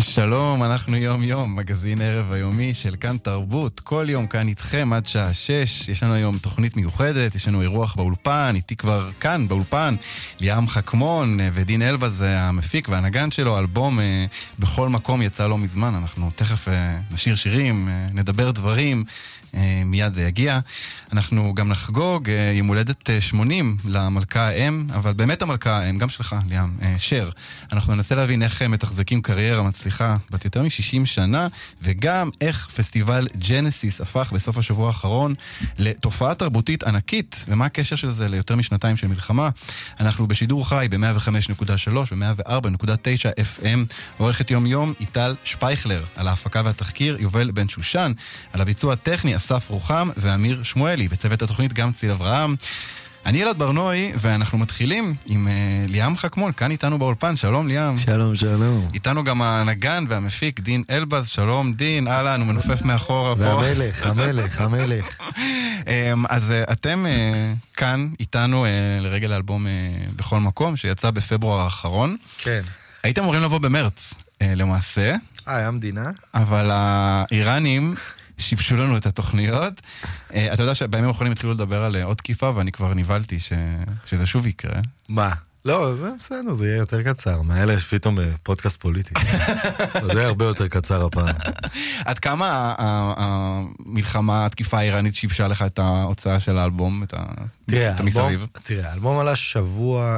שלום, אנחנו יום יום, מגזין ערב היומי של כאן תרבות. כל יום כאן איתכם עד שעה 6. יש לנו היום תוכנית מיוחדת, יש לנו אירוח באולפן, איתי כבר כאן באולפן, ליאם חכמון ודין אלבז המפיק והנגן שלו, אלבום בכל מקום יצא לא מזמן. אנחנו תכף נשיר שירים, נדבר דברים, מיד זה יגיע. אנחנו גם נחגוג יום הולדת 80 למלכה האם, אבל באמת המלכה האם, גם שלך, ליאם, שר. אנחנו ננסה להבין איך מתחזקים קריירה מצליחה בת יותר מ-60 שנה, וגם איך פסטיבל ג'נסיס הפך בסוף השבוע האחרון לתופעה תרבותית ענקית, ומה הקשר של זה ליותר משנתיים של מלחמה. אנחנו בשידור חי ב-105.3 ו-104.9 FM, עורכת יום יום איטל שפייכלר, על ההפקה והתחקיר יובל בן שושן, על הביצוע הטכני אסף רוחם ואמיר שמואלי, בצוות התוכנית גם ציל אברהם. אני אלעד ברנועי, ואנחנו מתחילים עם ליאם חכמון, כאן איתנו באולפן. שלום ליאם. שלום, שלום. איתנו גם הנגן והמפיק דין אלבז. שלום דין, אהלן, הוא מנופף מאחורה פה. והמלך. אז אתם כאן איתנו לרגל האלבום בכל מקום, שיצא בפברואר האחרון. כן. הייתם אמורים לבוא במרץ, למעשה. היה מדינה. אבל האיראנים שיבשו לנו את התוכניות. אתה יודע שבימים האחרונים התחילו לדבר על עוד תקיפה, ואני כבר ניבלתי שזה שוב יקרה. מה? לא, זה בסדר, זה יהיה יותר קצר. מהאלה יש פתאום פודקאסט פוליטי. זה יהיה הרבה יותר קצר הפעם. עד כמה המלחמה, התקיפה האיראנית שיבשה לך את ההוצאה של האלבום, את המסביב? תראה, האלבום עלה שבוע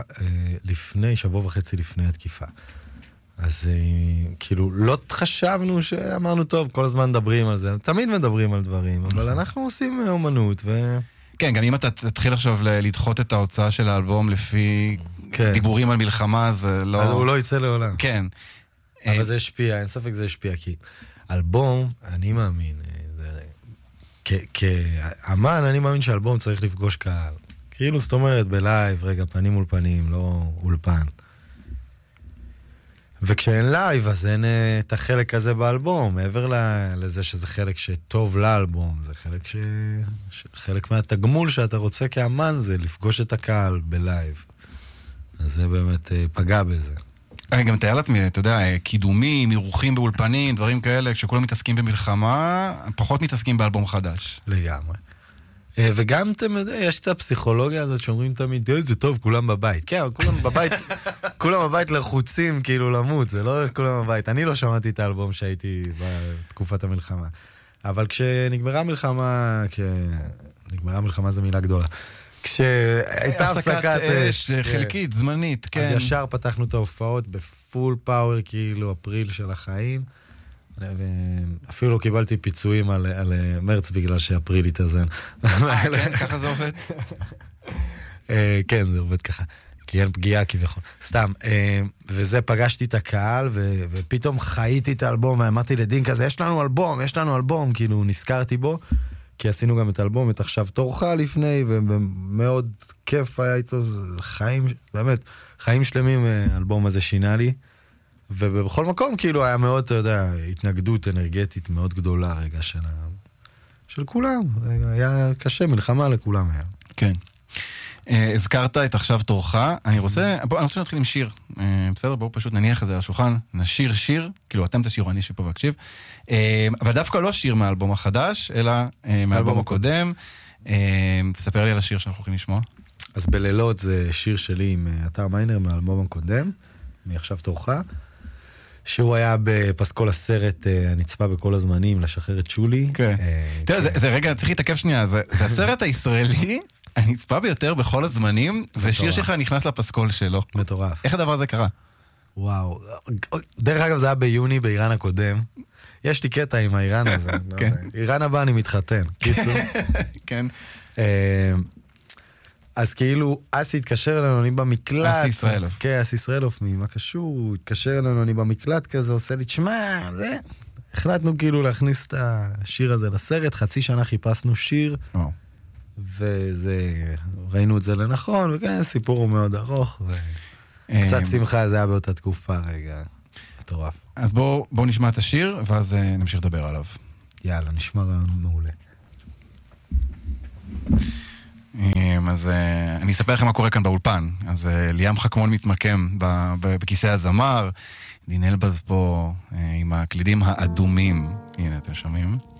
וחצי לפני התקיפה. אז כאילו לא חשבנו שאמרנו טוב, כל הזמן מדברים על זה, תמיד מדברים על דברים, אבל אנחנו עושים אומנות כן, גם אם אתה תתחיל עכשיו לדחות את ההוצאה של האלבום לפי דיבורים על מלחמה, זה לא... אז הוא לא יצא לעולם. כן. אבל זה השפיע, אין ספק זה השפיע, כי אלבום, אני מאמין, כאמן, אני מאמין שאלבום צריך לפגוש קהל. כאילו, זאת אומרת, בלייב, רגע, פנים מול פנים, לא אולפן. וכשאין לייב, אז אין את החלק הזה באלבום, מעבר לזה שזה חלק שטוב לאלבום, זה חלק מהתגמול שאתה רוצה כאמן, זה לפגוש את הקהל בלייב. אז זה באמת פגע בזה. גם תאר לעצמי, אתה יודע, קידומים, אירוחים באולפנים, דברים כאלה, כשכולם מתעסקים במלחמה, פחות מתעסקים באלבום חדש. לגמרי. וגם יש את הפסיכולוגיה הזאת שאומרים תמיד, זה טוב, כולם בבית. כן, כולם בבית לחוצים כאילו למות, זה לא כולם בבית. אני לא שמעתי את האלבום שהייתי בתקופת המלחמה. אבל כשנגמרה מלחמה זו מילה גדולה. כשהייתה הפסקת אש, חלקית, זמנית, כן. אז ישר פתחנו את ההופעות בפול פאוור, כאילו אפריל של החיים. אפילו לא קיבלתי פיצויים על מרץ בגלל שאפריל התאזן. כן, ככה זה עובד? כן, זה עובד ככה. כי אין פגיעה כביכול. סתם. וזה פגשתי את הקהל, ופתאום חייתי את האלבום, ואמרתי לדין כזה, יש לנו אלבום, כאילו נזכרתי בו, כי עשינו גם את האלבום, את עכשיו תורך לפני, ומאוד כיף היה איתו, חיים, באמת, חיים שלמים, האלבום הזה שינה לי. ובכל מקום כאילו היה מאוד, אתה יודע, התנגדות אנרגטית מאוד גדולה רגע של כולם. היה קשה, מלחמה לכולם היה. כן. הזכרת את עכשיו תורך. אני רוצה להתחיל עם שיר. בסדר, בואו פשוט נניח את זה על השולחן. נשיר שיר, כאילו אתם תשירו, אני שפה מקשיב. אבל דווקא לא שיר מהאלבום החדש, אלא מהאלבום הקודם. תספר לי על השיר שאנחנו הולכים לשמוע. אז בלילות זה שיר שלי עם אתר מיינר מהאלבום הקודם, מעכשיו תורך. שהוא היה בפסקול הסרט הנצפה בכל הזמנים, לשחרר את שולי. כן. תראה, זה רגע, צריך להתעכב שנייה, זה הסרט הישראלי הנצפה ביותר בכל הזמנים, ושיר שלך נכנס לפסקול שלו. מטורף. איך הדבר הזה קרה? וואו. דרך אגב, זה היה ביוני באיראן הקודם. יש לי קטע עם האיראן הזה. איראן הבא אני מתחתן. קיצור. כן. אז כאילו, אסי התקשר אלינו, אני במקלט. אסי ישראלוף. כן, אסי ישראלוף, מה קשור? הוא התקשר אלינו, אני במקלט כזה, עושה לי, תשמע, זה... החלטנו כאילו להכניס את השיר הזה לסרט, חצי שנה חיפשנו שיר, וזה... ראינו את זה לנכון, וכן, סיפור הוא מאוד ארוך, וקצת שמחה, זה היה באותה תקופה, רגע, מטורף. אז בואו נשמע את השיר, ואז נמשיך לדבר עליו. יאללה, נשמע רעיון מעולה. אז אני אספר לכם מה קורה כאן באולפן. אז ליאם חכמון מתמקם בכיסא הזמר, דין אלבז פה עם הקלידים האדומים. הנה, אתם שומעים?